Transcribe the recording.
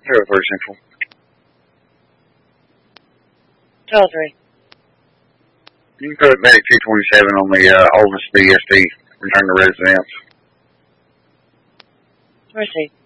Very Central. Toll-free. You can put Medic 227 on the Alvis DSD, return to residence. Receipt.